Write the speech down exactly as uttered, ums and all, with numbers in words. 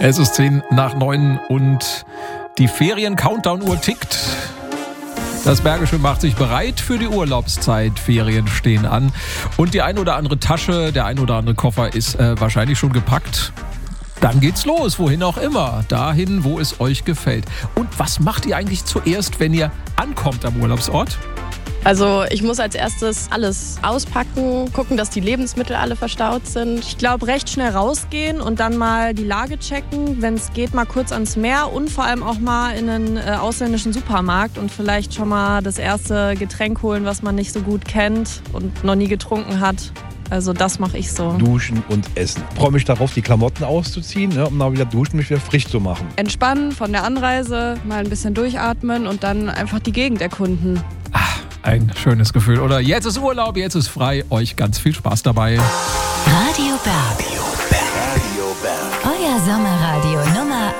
Es ist zehn nach neun und die Ferien-Countdown-Uhr tickt. Das Bergische macht sich bereit für die Urlaubszeit. Ferien stehen an. Und die ein oder andere Tasche, der ein oder andere Koffer ist äh, wahrscheinlich schon gepackt. Dann geht's los, wohin auch immer. Dahin, wo es euch gefällt. Und was macht ihr eigentlich zuerst, wenn ihr ankommt am Urlaubsort? Also ich muss als erstes alles auspacken, gucken, dass die Lebensmittel alle verstaut sind. Ich glaube, recht schnell rausgehen und dann mal die Lage checken. Wenn es geht, mal kurz ans Meer und vor allem auch mal in einen äh, ausländischen Supermarkt und vielleicht schon mal das erste Getränk holen, was man nicht so gut kennt und noch nie getrunken hat. Also das mache ich so. Duschen und essen. Ich freue mich darauf, die Klamotten auszuziehen, ne, um dann wieder duschen, mich wieder frisch zu machen. Entspannen von der Anreise, mal ein bisschen durchatmen und dann einfach die Gegend erkunden. Ach, ein schönes Gefühl. Oder jetzt ist Urlaub, jetzt ist frei. Euch ganz viel Spaß dabei. Radio Berg. Radio Berg. Euer Sommerradio Nummer